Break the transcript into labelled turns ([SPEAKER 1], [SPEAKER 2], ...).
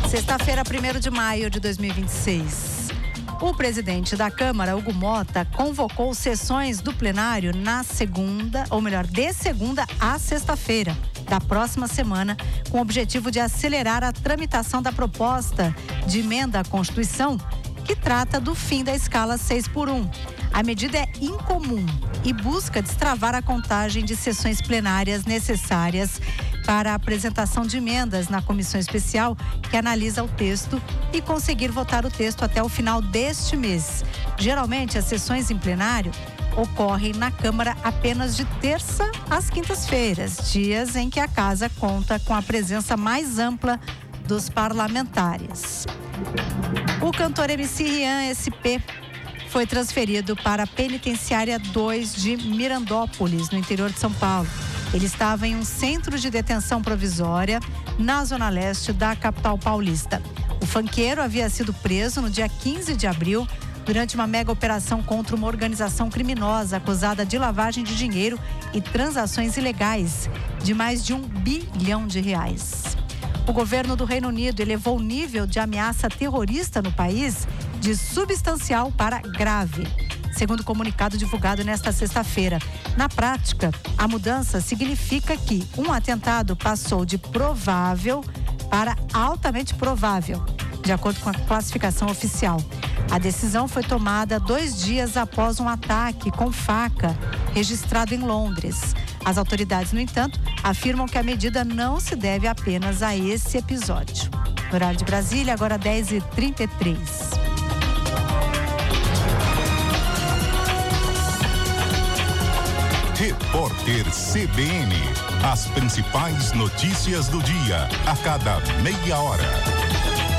[SPEAKER 1] Sexta-feira, 1º de maio de 2026. O presidente da Câmara, Hugo Mota, convocou sessões do plenário na segunda, ou melhor, de segunda a sexta-feira da próxima semana, com o objetivo de acelerar a tramitação da proposta de emenda à Constituição, que trata do fim da escala 6x1. A medida é incomum e busca destravar a contagem de sessões plenárias necessárias para a apresentação de emendas na comissão especial que analisa o texto e conseguir votar o texto até o final deste mês. Geralmente, as sessões em plenário ocorrem na Câmara apenas de terça às quintas-feiras, dias em que a Casa conta com a presença mais ampla dos parlamentares. O cantor MC Rian SP foi transferido para a Penitenciária 2 de Mirandópolis, no interior de São Paulo. Ele estava em um centro de detenção provisória na zona leste da capital paulista. O funkeiro havia sido preso no dia 15 de abril durante uma mega operação contra uma organização criminosa acusada de lavagem de dinheiro e transações ilegais de mais de R$1 bilhão. O governo do Reino Unido elevou o nível de ameaça terrorista no país de substancial para grave, segundo o comunicado divulgado nesta sexta-feira. Na prática, a mudança significa que um atentado passou de provável para altamente provável, de acordo com a classificação oficial. A decisão foi tomada 2 dias após um ataque com faca registrado em Londres. As autoridades, no entanto, afirmam que a medida não se deve apenas a esse episódio. No horário de Brasília, agora 10h33.
[SPEAKER 2] Repórter CBN. As principais notícias do dia, a cada meia hora.